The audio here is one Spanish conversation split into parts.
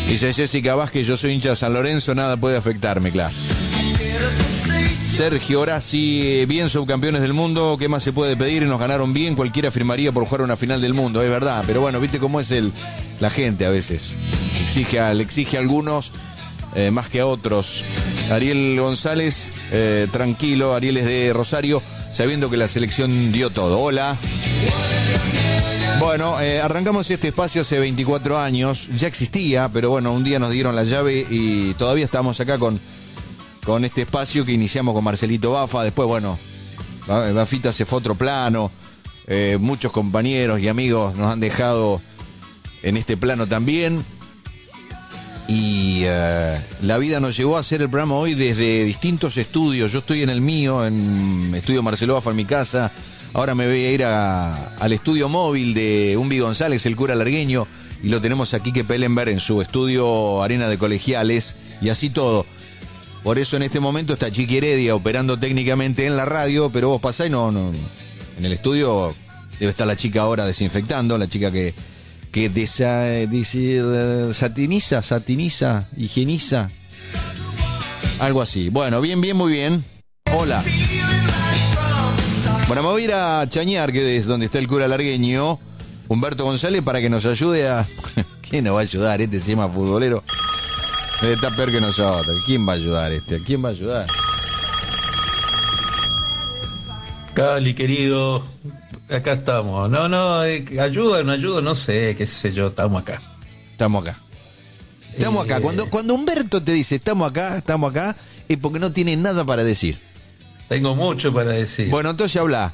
Dice Jessica Vázquez, yo soy hincha de San Lorenzo, nada puede afectarme, claro. Sergio Horaci, bien subcampeones del mundo, ¿qué más se puede pedir? Nos ganaron bien, cualquiera firmaría por jugar una final del mundo, es verdad, pero bueno, viste cómo es la gente a veces. Le exige a algunos más que a otros. Ariel González, tranquilo, Ariel es de Rosario, sabiendo que la selección dio todo. Hola. Bueno, arrancamos este espacio hace 24 años, ya existía, pero bueno, un día nos dieron la llave y todavía estamos acá con este espacio que iniciamos con Marcelito Bafa. Después, bueno, Bafita se fue a otro plano, muchos compañeros y amigos nos han dejado en este plano también. Y la vida nos llevó a hacer el programa hoy desde distintos estudios. Yo estoy en el mío, en estudio Marcelo Bafa en mi casa. Ahora me voy a ir al estudio móvil de Umbi González, el cura largueño, y lo tenemos aquí que Pellenberg en su estudio Arena de Colegiales, y así todo. Por eso en este momento está Chiqui Heredia operando técnicamente en la radio, pero vos pasá y no. En el estudio debe estar la chica ahora desinfectando, la chica que satiniza, higieniza, algo así. Bueno, bien, muy bien. Hola. Bueno, me voy a ir a Chañar, que es donde está el cura largueño, Humberto González, para que nos ayude a... ¿Quién nos va a ayudar? Este se llama futbolero. Está peor que nosotros. ¿Quién va a ayudar ¿Quién va a ayudar? Cali, querido, acá estamos. Ayuda, no sé, qué sé yo, estamos acá. Estamos acá. Cuando Humberto te dice estamos acá, es porque no tiene nada para decir. Tengo mucho para decir. Bueno, entonces habla.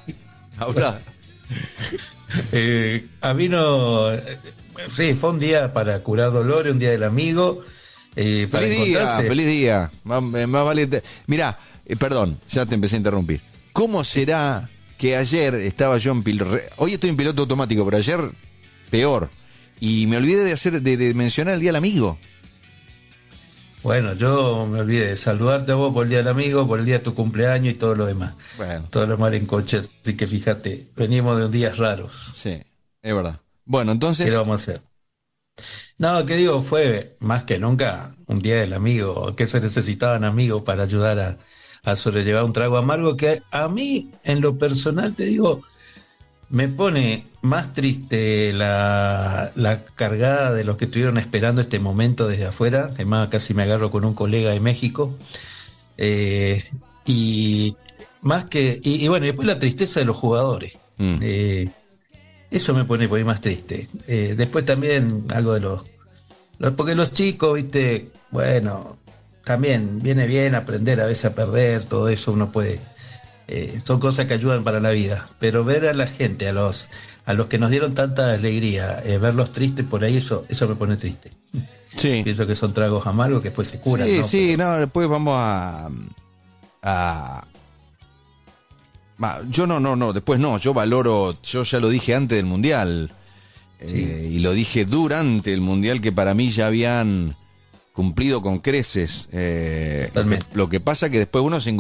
A mí no... Sí, fue un día para curar dolores, un día del amigo. Para feliz día. Más vale. Mirá, perdón, ya te empecé a interrumpir. ¿Cómo será que ayer estaba yo en hoy estoy en piloto automático, pero ayer peor? Y me olvidé de mencionar el día del amigo. Bueno, yo me olvidé de saludarte a vos por el día del amigo, por el día de tu cumpleaños y todo lo demás. Bueno. Todo lo demás en coche, así que fíjate, venimos de unos días raros. Sí, es verdad. Bueno, entonces... ¿Qué le vamos a hacer? No, que digo, fue más que nunca un día del amigo, que se necesitaban amigos para ayudar a sobrellevar un trago amargo que a mí, en lo personal, te digo, me pone más triste la cargada de los que estuvieron esperando este momento desde afuera. Además, casi me agarro con un colega de México. Y bueno, y después la tristeza de los jugadores. Eso me pone por ahí más triste. Después también algo de porque los chicos, viste, bueno, también viene bien aprender a veces a perder, todo eso uno puede, son cosas que ayudan para la vida, pero ver a la gente, a los que nos dieron tanta alegría, verlos tristes por ahí, eso me pone triste. Sí. Pienso que son tragos amargos que después se curan. Sí, ¿no? sí, no, después vamos después no, yo valoro, yo ya lo dije antes del Mundial, sí. Y lo dije durante el Mundial, que para mí ya habían cumplido con creces. Lo que pasa que después uno se